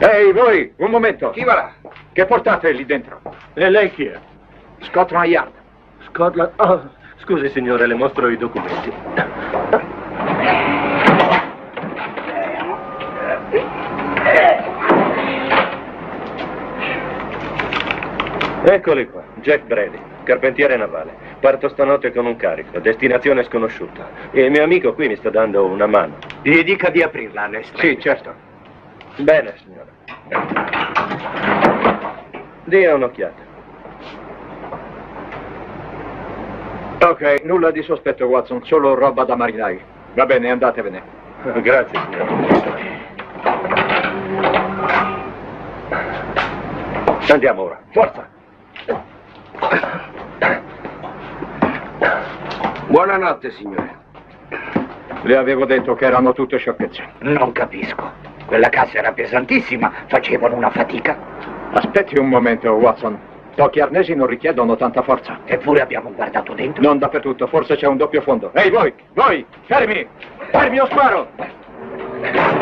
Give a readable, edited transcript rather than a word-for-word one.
Ehi, voi, un momento. Chi va là? Che portate lì dentro? E lei chi è? Scotland Yard. Scotland... Oh, scusi signore, le mostro i documenti. Eccoli qua, Jack Brady, carpentiere navale. Parto stanotte con un carico, destinazione sconosciuta. E il mio amico qui mi sta dando una mano. Gli dica di aprirla, Nestor. Sì, certo. Bene, signore. Dia un'occhiata. Ok, nulla di sospetto, Watson, solo roba da marinai. Va bene, andatevene. Grazie, signore. Andiamo ora, forza! Buonanotte, signore. Le avevo detto che erano tutte sciocchezze. Non capisco. Quella cassa era pesantissima, facevano una fatica. Aspetti un momento, Watson. Pochi arnesi non richiedono tanta forza. Eppure abbiamo guardato dentro. Non dappertutto, forse c'è un doppio fondo. Ehi, voi, fermi! Fermi o sparo!